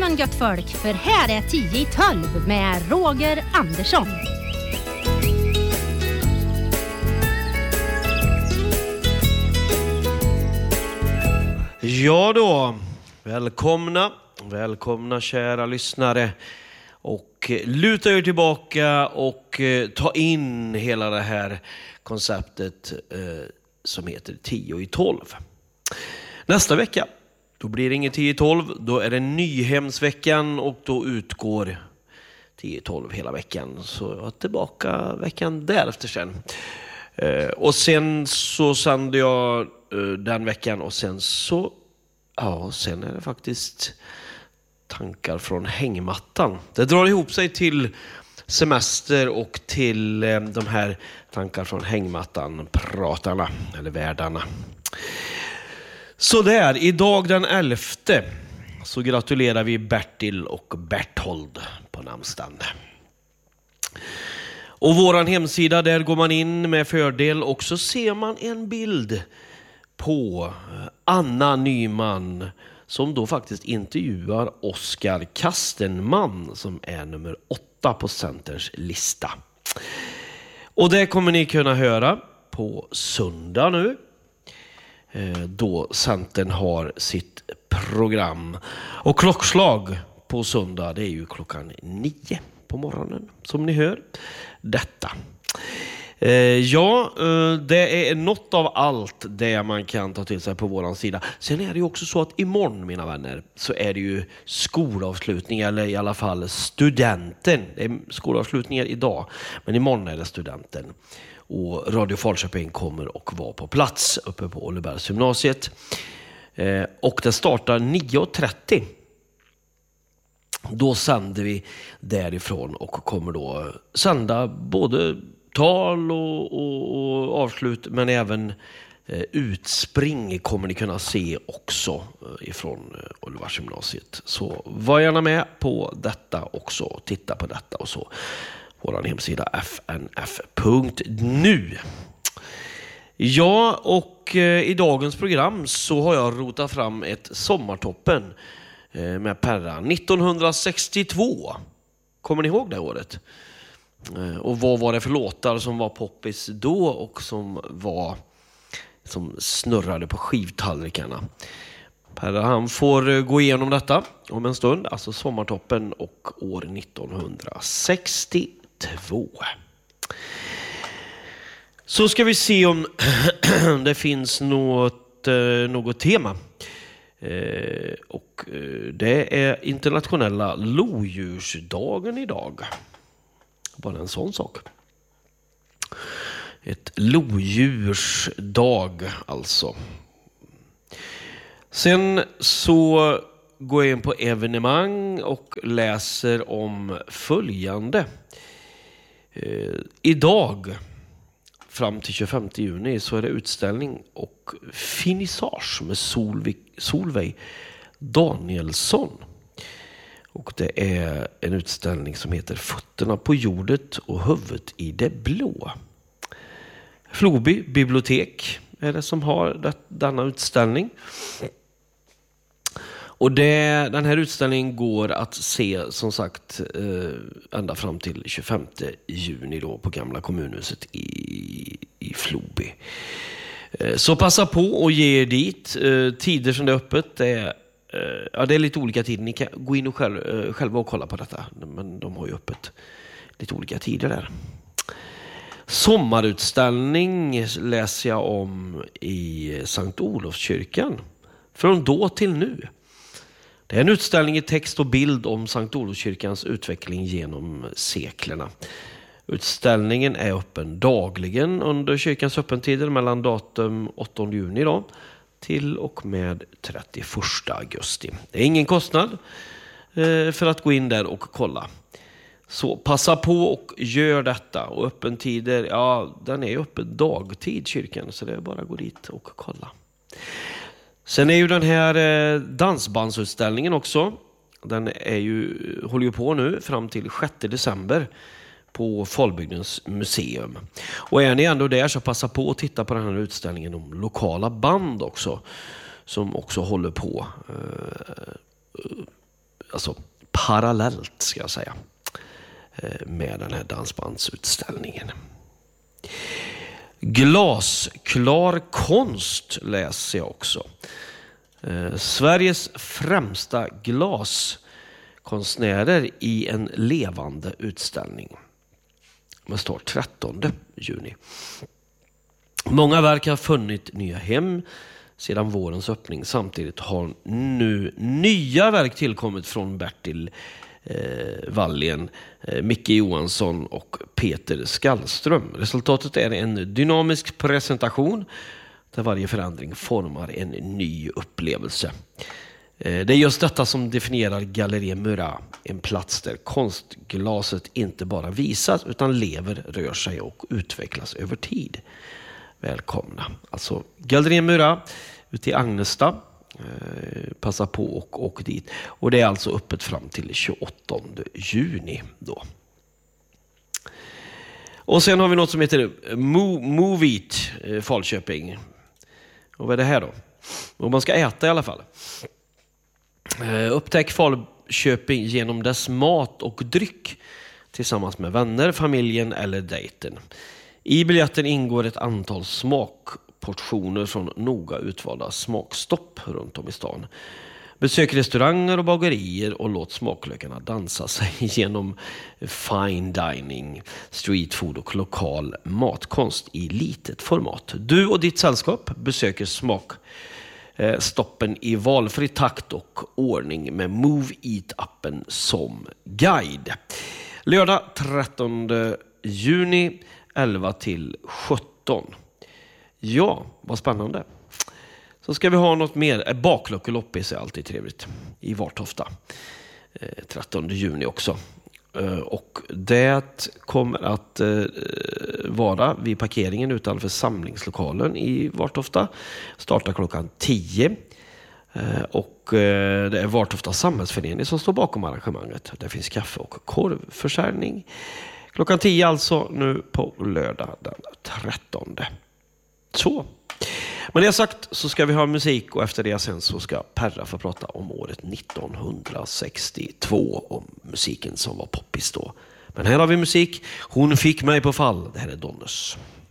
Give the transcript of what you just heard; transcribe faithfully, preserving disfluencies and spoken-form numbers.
Välkommen gött folk, för här är tio i tolv med Roger Andersson. Ja då, välkomna, välkomna kära lyssnare. Och luta er tillbaka och eh, ta in hela det här konceptet eh, som heter tio i tolv. Nästa vecka, då blir det ingen tio i tolv, då är det Nyhemsveckan och då utgår tio i tolv hela veckan. Så jag är tillbaka veckan därefter sen. Eh, och sen så sände jag eh, den veckan och sen så, ja, sen är det faktiskt tankar från hängmattan. Det drar ihop sig till semester och till eh, de här tankar från hängmattan, pratarna eller värdarna. Så där, idag den elfte så gratulerar vi Bertil och Berthold på namnsdagen. Och våran hemsida, där går man in med fördel och så ser man en bild på Anna Nyman som då faktiskt intervjuar Oskar Kastenman som är nummer åtta på Centerns lista. Och det kommer ni kunna höra på söndag nu, då Centern har sitt program. Och klockslag på söndag, det är ju klockan nio på morgonen som ni hör detta. Eh, ja, eh, det är något av allt det man kan ta till sig på våran sida. Sen är det ju också så att imorgon, mina vänner, så är det ju skolavslutning, eller i alla fall studenten. Det är skolavslutningar idag, men imorgon är det studenten. Och Radio Falköping kommer och vara på plats uppe på Ollebergs gymnasiet. Eh, och det startar nio och trettio. Då sänder vi därifrån och kommer då sända både tal och, och, och avslut, men även eh, utspring kommer ni kunna se också eh, ifrån eh, Ollebergs gymnasiet. Så var gärna med på detta också, titta på detta och så. Vår hemsida f n f punkt n u. Ja, och eh, i dagens program så har jag rotat fram ett sommartoppen eh, med Perra nittonhundrasextiotvå. Kommer ni ihåg det året? Eh, och vad var det för låtar som var poppis då och som var som snurrade på skivtallrikarna? Perra, han får eh, gå igenom detta om en stund, alltså sommartoppen och år nittonhundrasextiotvå. Så ska vi se om det finns något, eh, något tema. Eh, och eh, det är internationella lodjursdagen idag. Bara en sån sak. Ett lodjursdag alltså. Sen så går jag in på evenemang och läser om följande. Eh, idag fram till tjugofemte juni så är det utställning och finissage med Solveig, Solveig Danielsson. Och det är en utställning som heter Fötterna på jordet och huvudet i det blå. Floby bibliotek är det som har det, denna utställning. Och det, den här utställningen går att se som sagt eh, ända fram till tjugofemte juni då på Gamla kommunhuset i, i Floby. Eh, så passa på och ge er dit. Eh, tider som det är öppet, det är, eh, ja, det är lite olika tider. Ni kan gå in och själv, eh, själva och kolla på detta. Men de har ju öppet lite olika tider där. Sommarutställning läser jag om i Sankt Olofskyrkan. Från då till nu. Det är en utställning i text och bild om Sankt Olofskyrkans utveckling genom seklerna. Utställningen är öppen dagligen under kyrkans öppentider mellan datum åttonde juni då, till och med trettioförsta augusti. Det är ingen kostnad eh, för att gå in där och kolla. Så passa på och gör detta. Och öppentider, ja, den är öppen dagtid kyrkan, så det är bara att gå dit och kolla. Sen är ju den här eh, dansbandsutställningen också. Den är ju, håller ju på nu fram till sjätte december på Falbygdens museum. Och är ni ändå där så passa på att titta på den här utställningen om lokala band också. Som också håller på. Eh, alltså parallellt ska jag säga, med den här dansbandsutställningen. Glasklar konst läser jag också. Eh, Sveriges främsta glaskonstnärer i en levande utställning. Med start trettonde juni. Många verk har funnit nya hem sedan vårens öppning. Samtidigt har nu nya verk tillkommit från Bertil Eh, Wallien, eh, Micke Johansson och Peter Skallström. Resultatet är en dynamisk presentation där varje förändring formar en ny upplevelse. Eh, det är just detta som definierar Galleria Murat, en plats där konstglaset inte bara visas utan lever, rör sig och utvecklas över tid. Välkomna. Alltså Galleria Murat ute i Agnesta. Eh, passa på och åk dit. Och det är alltså öppet fram till tjugoåttonde juni då. Och sen har vi något som heter Mo- Move It eh, Falköping. Och vad är det här då? Och man ska äta i alla fall. Eh, upptäck Falköping genom dess mat och dryck tillsammans med vänner, familjen eller dejten. I biljetten ingår ett antal smak portioner från noga utvalda smakstopp runt om i stan. Besök restauranger och bagerier och låt smaklökarna dansa sig genom fine dining, street food och lokal matkonst i litet format. Du och ditt sällskap besöker smakstoppen i valfri takt och ordning med Move It-appen som guide. Lördag trettonde juni elva till sjutton. Ja, vad spännande. Så ska vi ha något mer. Bakluckeloppis är alltid trevligt i Vartofta. trettonde juni också. Och det kommer att vara vid parkeringen utanför samlingslokalen i Vartofta. Startar klockan tio. Och det är Vartofta samhällsförening som står bakom arrangemanget. Det finns kaffe och korvförsäljning. Klockan tio alltså nu på lördag den trettonde. Så. Men det sagt så ska vi ha musik och efter det sen så ska Perra få prata om året nittonhundrasextiotvå, om musiken som var poppis då. Men här har vi musik. Hon fick mig på fall. Det här är Donners.